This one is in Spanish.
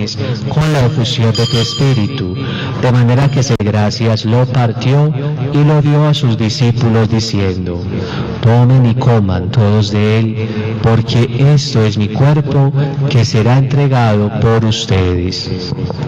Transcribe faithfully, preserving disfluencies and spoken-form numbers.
dones con la efusión de tu Espíritu, de manera que se gracias lo partió y lo dio a sus discípulos diciendo: tomen y coman todos de él, porque esto es mi cuerpo que será entregado por ustedes.